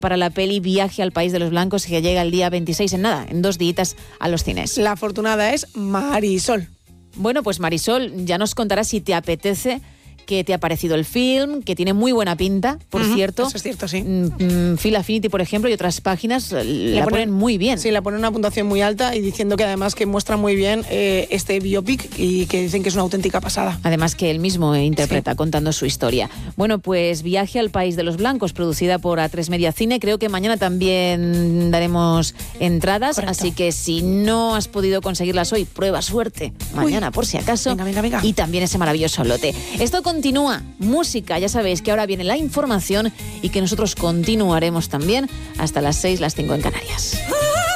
para la peli Viaje al País de los Blancos, que llega el día 26 en 2 días a los cines. La afortunada es Marisol. Bueno, pues Marisol, ya nos contarás si te apetece, qué te ha parecido el film, que tiene muy buena pinta, por cierto. Eso es cierto, sí. Film Affinity, por ejemplo, y otras páginas la ponen muy bien. Sí, la ponen una puntuación muy alta y diciendo que además que muestra muy bien este biopic y que dicen que es una auténtica pasada. Además que él mismo interpreta, contando su historia. Bueno, pues Viaje al País de los Blancos, producida por A3 Media Cine. Creo que mañana también daremos entradas, correcto. Así que si no has podido conseguirlas hoy, prueba suerte mañana, por si acaso. Venga. Y también ese maravilloso lote. Esto continúa, música, ya sabéis que ahora viene la información y que nosotros continuaremos también hasta las 6, las 5 en Canarias.